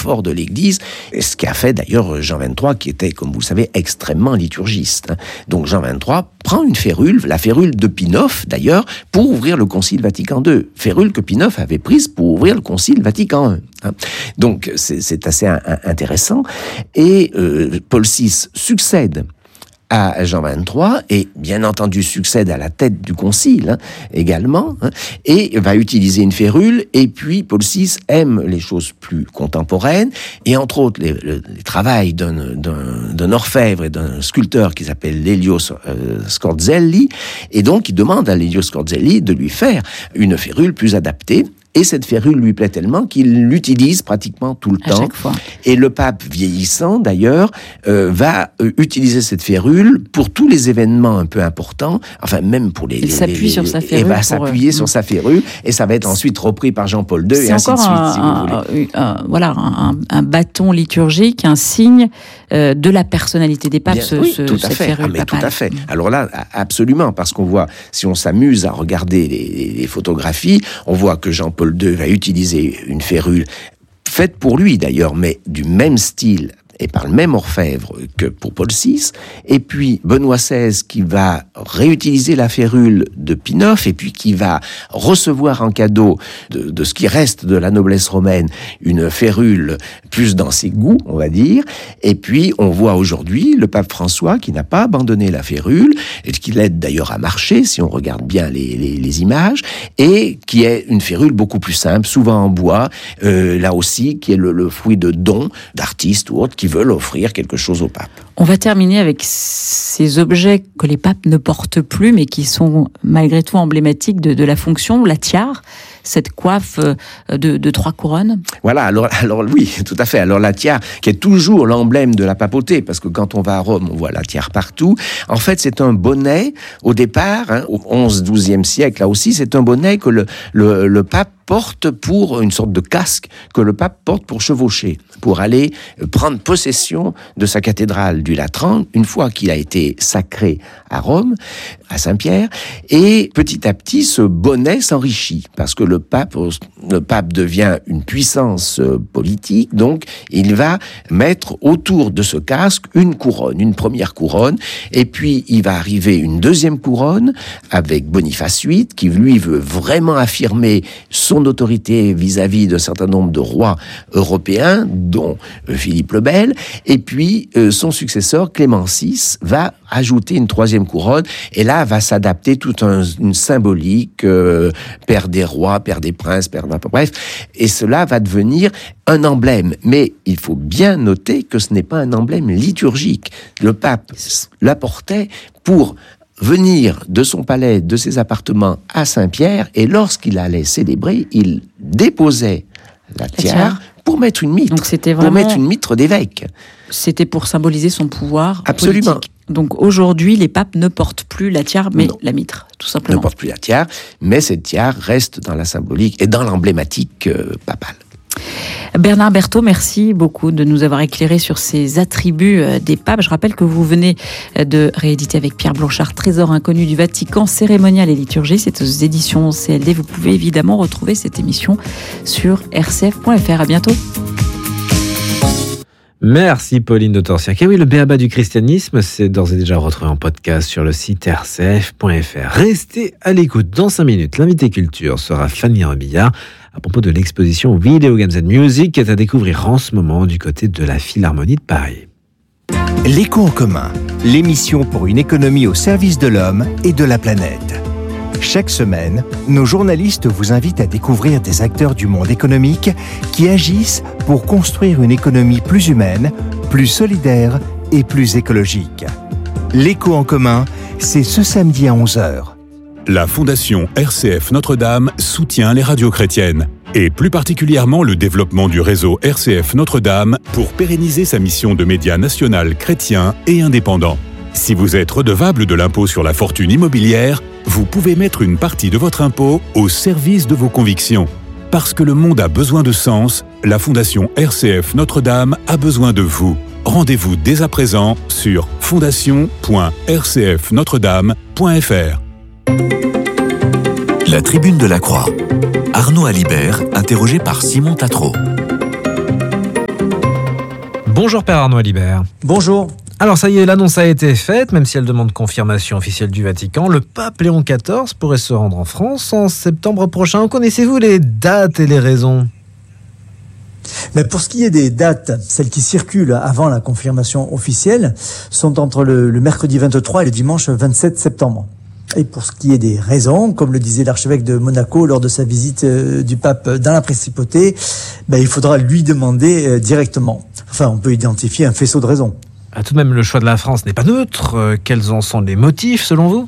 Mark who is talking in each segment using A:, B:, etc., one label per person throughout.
A: fort de l'Église, ce qui a fait d'ailleurs Jean XXIII, qui était, comme vous le savez, extrêmement liturgiste. Donc Jean XXIII prend une férule, la férule de Pie IX d'ailleurs, pour ouvrir le Concile Vatican II. Férule que Pie IX avait prise pour ouvrir le Concile Vatican I. Donc c'est assez intéressant. Et Paul VI succède à Jean XXIII et bien entendu succède à la tête du concile également, et va utiliser une férule. Et puis Paul VI aime les choses plus contemporaines, et entre autres les travaux d'un orfèvre et d'un sculpteur qui s'appelle Lelio Scorzelli, et donc il demande à Lelio Scorzelli de lui faire une férule plus adaptée. Et cette férule lui plaît tellement qu'il l'utilise pratiquement tout le temps. Et le pape vieillissant, d'ailleurs, va utiliser cette férule pour tous les événements un peu importants, enfin même pour les...
B: Il s'appuie sur sa férule.
A: Et va s'appuyer sur sa férule, et ça va être ensuite repris par Jean-Paul II, et ainsi de suite, si vous voulez.
B: Voilà, un bâton liturgique, un signe de la personnalité des papes, cette férule papale.
A: Tout à fait. Alors là, absolument, parce qu'on voit, si on s'amuse à regarder les photographies, on voit que Jean-Paul II va utiliser une férule faite pour lui d'ailleurs, mais du même style et par le même orfèvre que pour Paul VI, et puis Benoît XVI qui va réutiliser la férule de Pie IX, et puis qui va recevoir en cadeau de ce qui reste de la noblesse romaine une férule plus dans ses goûts, on va dire. Et puis on voit aujourd'hui le pape François qui n'a pas abandonné la férule, et qui l'aide d'ailleurs à marcher, si on regarde bien les images, et qui est une férule beaucoup plus simple, souvent en bois, là aussi, qui est le fruit de dons d'artistes ou autres qui veulent offrir quelque chose au pape.
B: On va terminer avec ces objets que les papes ne portent plus, mais qui sont malgré tout emblématiques de la fonction, la tiare, cette coiffe de 3 couronnes.
A: Voilà, alors oui, tout à fait. Alors la tiare, qui est toujours l'emblème de la papauté, parce que quand on va à Rome, on voit la tiare partout. En fait, c'est un bonnet, au départ, au 11e siècle, là aussi, c'est un bonnet que le pape porte pour une sorte de casque que le pape porte pour chevaucher, pour aller prendre possession de sa cathédrale du Latran, une fois qu'il a été sacré à Rome, à Saint-Pierre, et petit à petit, ce bonnet s'enrichit, parce que le pape devient une puissance politique, donc il va mettre autour de ce casque une couronne, une première couronne, et puis il va arriver une deuxième couronne avec Boniface VIII, qui lui veut vraiment affirmer son autorité vis-à-vis d'un certain nombre de rois européens, dont Philippe le Bel, et puis son successeur Clément VI va ajouter une troisième couronne, et là va s'adapter toute une symbolique, père des rois, père des princes, bref, et cela va devenir un emblème. Mais il faut bien noter que ce n'est pas un emblème liturgique. Le pape l'apportait pour venir de son palais, de ses appartements à Saint-Pierre, et lorsqu'il allait célébrer, il déposait la tiare pour mettre une mitre, pour mettre une mitre d'évêque.
B: C'était pour symboliser son pouvoir
A: Absolument.
B: Politique. Donc aujourd'hui, les papes ne portent plus la tiare, mais la mitre, tout simplement.
A: Ne portent plus la tiare, mais cette tiare reste dans la symbolique et dans l'emblématique papale.
B: Bernard Berthaud, merci beaucoup de nous avoir éclairé sur ces attributs des papes. Je rappelle que vous venez de rééditer avec Pierre Blanchard Trésor inconnu du Vatican, cérémonial et liturgie. C'est aux éditions CLD. Vous pouvez évidemment retrouver cette émission sur rcf.fr. À bientôt.
C: Merci Pauline de Torsiac. Et oui, le B.A.B.A. du christianisme, c'est d'ores et déjà retrouvé en podcast sur le site rcf.fr. Restez à l'écoute. Dans 5 minutes, l'invité culture sera Fanny Robillard à propos de l'exposition Video Games and Music qui est à découvrir en ce moment du côté de la Philharmonie de Paris.
D: L'écho en commun, l'émission pour une économie au service de l'homme et de la planète. Chaque semaine, nos journalistes vous invitent à découvrir des acteurs du monde économique qui agissent pour construire une économie plus humaine, plus solidaire et plus écologique. L'écho en commun, c'est ce samedi à 11h.
E: La Fondation RCF Notre-Dame soutient les radios chrétiennes, et plus particulièrement le développement du réseau RCF Notre-Dame pour pérenniser sa mission de média national chrétien et indépendant. Si vous êtes redevable de l'impôt sur la fortune immobilière, vous pouvez mettre une partie de votre impôt au service de vos convictions. Parce que le monde a besoin de sens, la Fondation RCF Notre-Dame a besoin de vous. Rendez-vous dès à présent sur fondation.rcfnotredame.fr.
F: La Tribune de la Croix. Arnaud Alibert, interrogé par Simon Tatro.
C: Bonjour Père Arnaud Alibert.
F: Bonjour.
C: Alors ça y est, l'annonce a été faite, même si elle demande confirmation officielle du Vatican. Le pape Léon XIV pourrait se rendre en France en septembre prochain. Connaissez-vous les dates et les raisons ?
F: Mais pour ce qui est des dates, celles qui circulent avant la confirmation officielle sont entre le mercredi 23 et le dimanche 27 septembre. Et pour ce qui est des raisons, comme le disait l'archevêque de Monaco lors de sa visite du pape dans la principauté, il faudra lui demander directement. Enfin, on peut identifier un faisceau de raisons.
C: Ah, tout de même, le choix de la France n'est pas neutre. Quels en sont les motifs, selon vous ?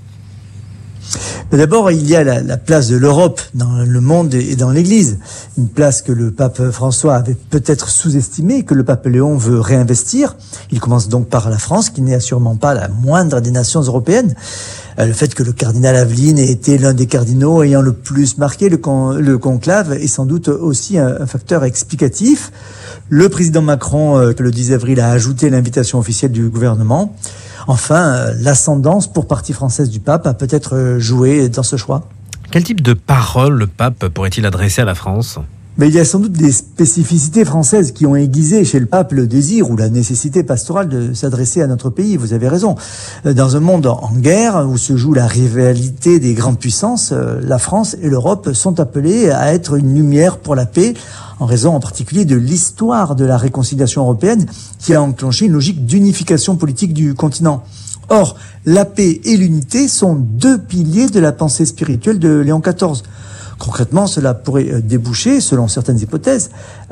F: Mais d'abord, il y a la place de l'Europe dans le monde et dans l'Église. Une place que le pape François avait peut-être sous-estimée, que le pape Léon veut réinvestir. Il commence donc par la France, qui n'est assurément pas la moindre des nations européennes. Le fait que le cardinal Aveline ait été l'un des cardinaux ayant le plus marqué le conclave est sans doute aussi un facteur explicatif. Le président Macron, le 10 avril, a ajouté l'invitation officielle du gouvernement. Enfin, l'ascendance pour partie française du pape a peut-être joué dans ce choix.
C: Quel type de paroles le pape pourrait-il adresser à la France ?
F: Mais il y a sans doute des spécificités françaises qui ont aiguisé chez le pape le désir ou la nécessité pastorale de s'adresser à notre pays. Vous avez raison. Dans un monde en guerre où se joue la rivalité des grandes puissances, la France et l'Europe sont appelées à être une lumière pour la paix, en raison en particulier de l'histoire de la réconciliation européenne qui a enclenché une logique d'unification politique du continent. Or, la paix et l'unité sont deux piliers de la pensée spirituelle de Léon XIV. Concrètement, cela pourrait déboucher, selon certaines hypothèses,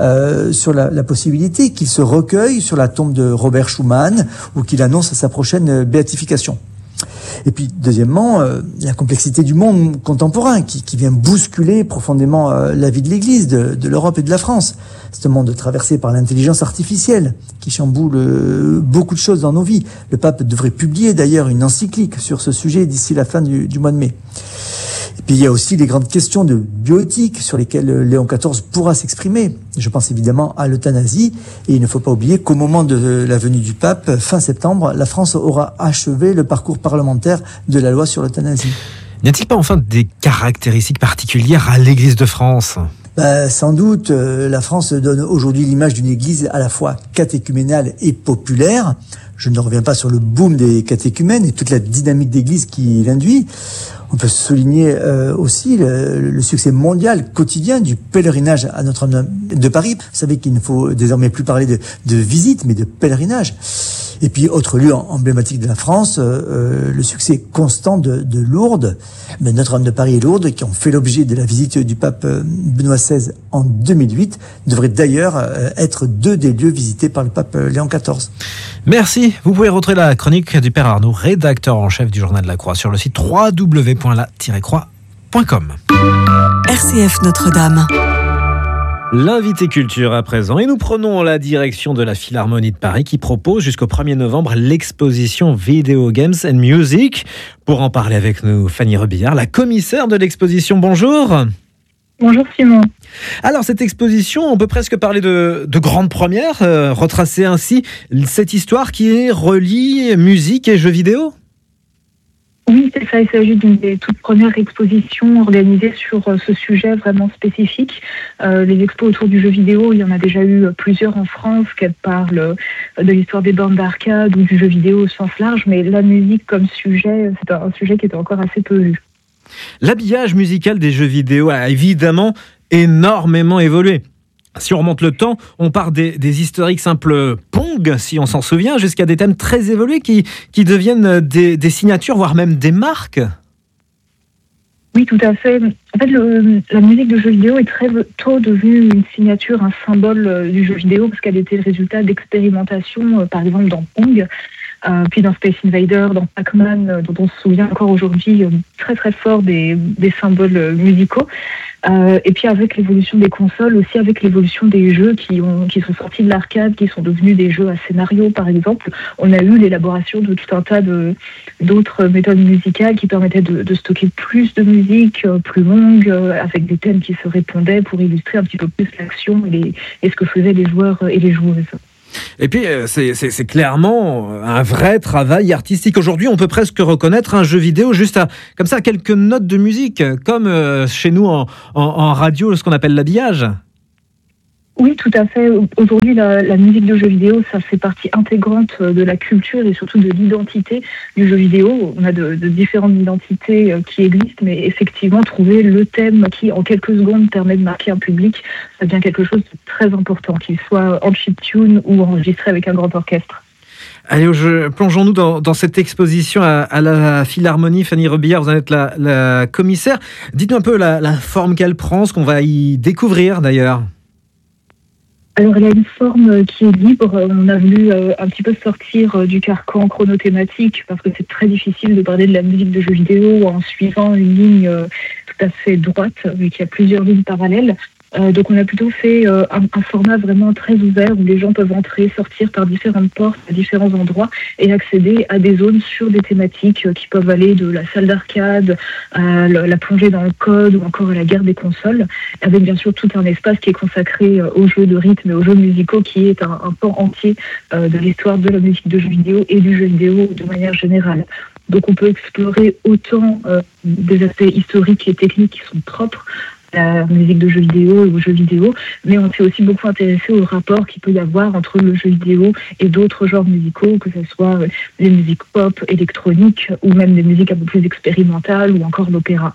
F: sur la possibilité qu'il se recueille sur la tombe de Robert Schuman ou qu'il annonce sa prochaine béatification. Et puis, deuxièmement, la complexité du monde contemporain qui vient bousculer profondément la vie de l'Église, de l'Europe et de la France. C'est un monde traversé par l'intelligence artificielle qui chamboule beaucoup de choses dans nos vies. Le pape devrait publier d'ailleurs une encyclique sur ce sujet d'ici la fin du mois de mai. Et puis il y a aussi les grandes questions de bioéthique sur lesquelles Léon XIV pourra s'exprimer. Je pense évidemment à l'euthanasie et il ne faut pas oublier qu'au moment de la venue du pape, fin septembre, la France aura achevé le parcours parlementaire de la loi sur l'euthanasie.
C: N'y a-t-il pas enfin des caractéristiques particulières à l'Église de France ?
F: Sans doute, la France donne aujourd'hui l'image d'une église à la fois catéchuménale et populaire. Je ne reviens pas sur le boom des catéchumènes et toute la dynamique d'église qui l'induit. On peut souligner aussi le succès mondial quotidien du pèlerinage à Notre-Dame de Paris. Vous savez qu'il ne faut désormais plus parler de visite, mais de pèlerinage. Et puis, autre lieu emblématique de la France, le succès constant de Lourdes, de Notre-Dame de Paris et Lourdes, qui ont fait l'objet de la visite du pape Benoît XVI en 2008, devraient d'ailleurs être deux des lieux visités par le pape Léon XIV.
C: Merci. Vous pouvez retrouver la chronique du Père Arnaud, rédacteur en chef du Journal de la Croix, sur le site www.la-croix.com.
G: RCF Notre-Dame.
C: L'invité culture à présent, et nous prenons la direction de la Philharmonie de Paris qui propose jusqu'au 1er novembre l'exposition Video Games and Music. Pour en parler avec nous, Fanny Rebillard, la commissaire de l'exposition. Bonjour.
H: Bonjour Simon.
C: Alors cette exposition, on peut presque parler de grande première, retracer ainsi cette histoire qui relie musique et jeux vidéo.
H: Oui, c'est ça. Il s'agit d'une des toutes premières expositions organisées sur ce sujet vraiment spécifique. Les expos autour du jeu vidéo, il y en a déjà eu plusieurs en France qui parlent de l'histoire des bornes d'arcade ou du jeu vidéo au sens large, mais la musique comme sujet, c'est un sujet qui est encore assez peu vu.
C: L'habillage musical des jeux vidéo a évidemment énormément évolué. Si on remonte le temps, on part des historiques simples Pong, si on s'en souvient, jusqu'à des thèmes très évolués qui deviennent des signatures, voire même des marques.
H: Oui, tout à fait. En fait, la musique de jeux vidéo est très tôt devenue une signature, un symbole du jeu vidéo, parce qu'elle était le résultat d'expérimentations, par exemple dans Pong, puis dans Space Invader, dans Pac-Man, dont on se souvient encore aujourd'hui très très fort des symboles musicaux. Et puis avec l'évolution des consoles, aussi avec l'évolution des jeux qui sont sortis de l'arcade, qui sont devenus des jeux à scénario par exemple, on a eu l'élaboration de tout un tas d'autres méthodes musicales qui permettaient de stocker plus de musique, plus longue, avec des thèmes qui se répondaient pour illustrer un petit peu plus l'action et ce que faisaient les joueurs et les joueuses.
C: Et puis, c'est clairement un vrai travail artistique. Aujourd'hui, on peut presque reconnaître un jeu vidéo juste à quelques notes de musique, comme chez nous en radio, ce qu'on appelle l'habillage.
H: Oui, tout à fait. Aujourd'hui, la musique de jeux vidéo, ça fait partie intégrante de la culture et surtout de l'identité du jeu vidéo. On a de différentes identités qui existent, mais effectivement, trouver le thème qui, en quelques secondes, permet de marquer un public, ça devient quelque chose de très important, qu'il soit en chiptune ou enregistré avec un grand orchestre.
C: Allez, plongeons-nous dans cette exposition à la Philharmonie. Fanny Robillard, vous en êtes la commissaire. Dites-nous un peu la forme qu'elle prend, ce qu'on va y découvrir d'ailleurs.
H: Alors, elle a une forme qui est libre. On a voulu un petit peu sortir du carcan chronothématique parce que c'est très difficile de parler de la musique de jeux vidéo en suivant une ligne tout à fait droite, vu qu'il y a plusieurs lignes parallèles. Donc on a plutôt fait un format vraiment très ouvert où les gens peuvent entrer, sortir par différentes portes à différents endroits et accéder à des zones sur des thématiques qui peuvent aller de la salle d'arcade à la plongée dans le code ou encore à la guerre des consoles, avec bien sûr tout un espace qui est consacré aux jeux de rythme et aux jeux musicaux qui est un pan entier de l'histoire de la musique de jeux vidéo et du jeu vidéo de manière générale. Donc on peut explorer autant des aspects historiques et techniques qui sont propres la musique de jeux vidéo et aux jeux vidéo, mais on s'est aussi beaucoup intéressé au rapport qu'il peut y avoir entre le jeu vidéo et d'autres genres musicaux, que ce soit les musiques pop, électroniques, ou même des musiques un peu plus expérimentales, ou encore l'opéra.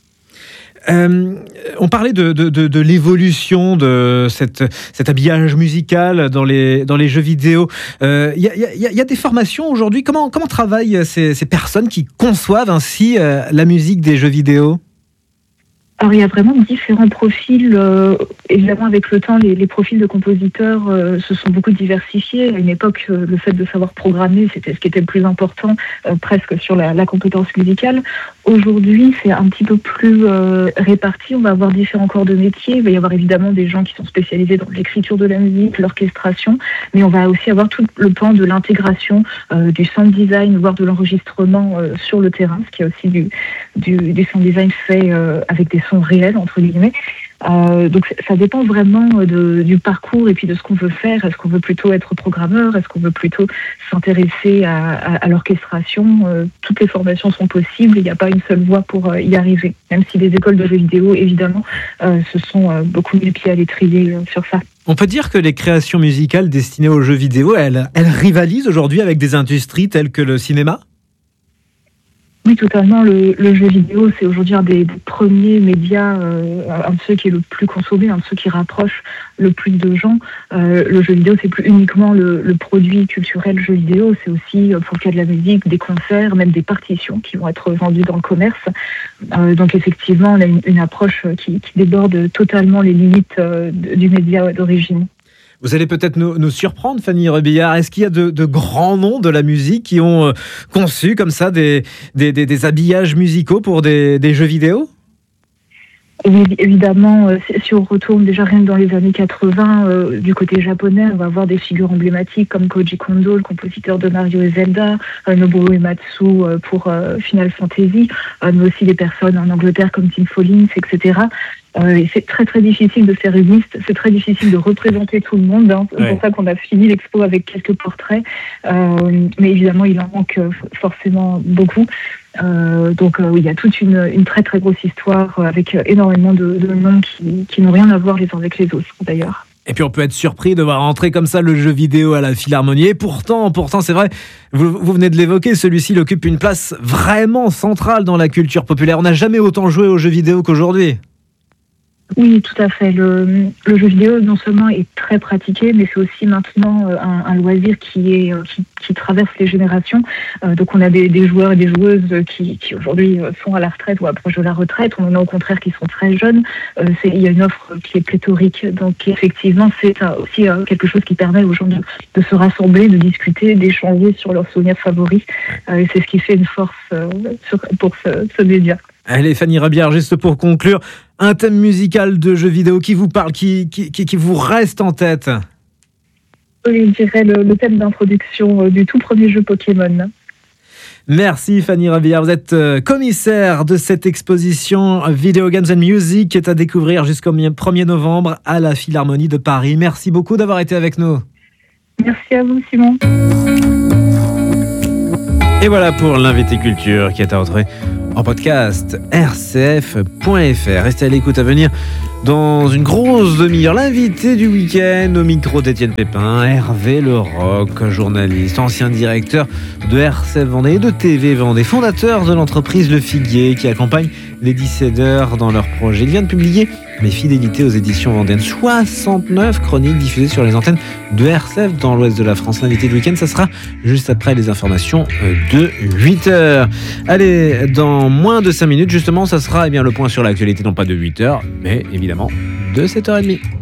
C: On parlait de l'évolution de cet habillage musical dans les jeux vidéo. Il y a des formations aujourd'hui. Comment travaillent ces personnes qui conçoivent ainsi la musique des jeux vidéo ?
H: Alors, il y a vraiment différents profils. Évidemment, avec le temps, les profils de compositeurs se sont beaucoup diversifiés. À une époque, le fait de savoir programmer, c'était ce qui était le plus important, presque sur la compétence musicale. Aujourd'hui, c'est un petit peu plus réparti. On va avoir différents corps de métier. Il va y avoir évidemment des gens qui sont spécialisés dans l'écriture de la musique, l'orchestration, mais on va aussi avoir tout le pan de l'intégration, du sound design, voire de l'enregistrement sur le terrain, ce qui est aussi du sound design fait avec des sons réels, entre guillemets. Donc ça dépend vraiment du parcours et puis de ce qu'on veut faire. Est-ce qu'on veut plutôt être programmeur? Est-ce qu'on veut plutôt s'intéresser à l'orchestration? Toutes les formations sont possibles. Il n'y a pas une seule voie pour y arriver. Même si les écoles de jeux vidéo, évidemment, se sont beaucoup mis le pied à l'étrier sur ça.
C: On peut dire que les créations musicales destinées aux jeux vidéo, elles rivalisent aujourd'hui avec des industries telles que le cinéma?
H: Oui, totalement. Le jeu vidéo, c'est aujourd'hui un des premiers médias, un de ceux qui est le plus consommé, un de ceux qui rapproche le plus de gens. Le jeu vidéo, c'est plus uniquement le produit culturel jeu vidéo, c'est aussi, pour le cas de la musique, des concerts, même des partitions qui vont être vendues dans le commerce. Donc effectivement, on a une approche qui déborde totalement les limites du média d'origine.
C: Vous allez peut-être nous surprendre, Fanny Robillard. Est-ce qu'il y a de grands noms de la musique qui ont conçu comme ça des habillages musicaux pour des jeux vidéo ?
H: Oui, évidemment, si on retourne déjà rien que dans les années 80, du côté japonais, on va avoir des figures emblématiques comme Koji Kondo, le compositeur de Mario et Zelda, Nobuo Uematsu pour Final Fantasy, mais aussi des personnes en Angleterre comme Tim Follins, etc. Et c'est très très difficile de faire une liste, c'est très difficile de représenter tout le monde, hein. C'est pour ça qu'on a fini l'expo avec quelques portraits, mais évidemment il en manque forcément beaucoup. Donc il y a toute une très très grosse histoire avec énormément de noms qui n'ont rien à voir les uns avec les autres d'ailleurs.
C: Et puis on peut être surpris de voir entrer comme ça le jeu vidéo à la Philharmonie. Et pourtant c'est vrai, vous venez de l'évoquer, celui-ci il occupe une place vraiment centrale dans la culture populaire. On n'a jamais autant joué aux jeux vidéo qu'aujourd'hui.
H: Oui, tout à fait. Le jeu vidéo, non seulement est très pratiqué, mais c'est aussi maintenant un loisir qui traverse les générations. Donc on a des joueurs et des joueuses qui aujourd'hui sont à la retraite ou approchent de la retraite. On en a au contraire qui sont très jeunes. Il y a une offre qui est pléthorique. Donc effectivement, c'est aussi quelque chose qui permet aux gens de se rassembler, de discuter, d'échanger sur leurs souvenirs favoris. Et c'est ce qui fait une force pour ce média.
C: Allez, Fanny Robillard, juste pour conclure, un thème musical de jeu vidéo qui vous parle, qui vous reste en tête?
H: Oui, je dirais le thème d'introduction du tout premier jeu Pokémon.
C: Merci Fanny Robillard, vous êtes commissaire de cette exposition Video Games and Music qui est à découvrir jusqu'au 1er novembre à la Philharmonie de Paris. Merci beaucoup d'avoir été avec nous.
H: Merci à vous Simon.
C: Et voilà pour l'invité culture qui est à retrouver en podcast rcf.fr. Restez à l'écoute, à venir Dans une grosse demi-heure, l'invité du week-end au micro d'Étienne Pépin, Hervé Leroc, journaliste, ancien directeur de RCF Vendée et de TV Vendée, fondateur de l'entreprise Le Figuier qui accompagne les décideurs dans leurs projets. Il vient de publier Mes fidélités aux éditions Vendéennes. 69 chroniques diffusées sur les antennes de RCF dans l'ouest de la France. L'invité du week-end, ça sera juste après les informations de 8h. Allez, dans moins de 5 minutes, justement, ça sera le point sur l'actualité, non pas de 8h, mais évidemment de 7h30.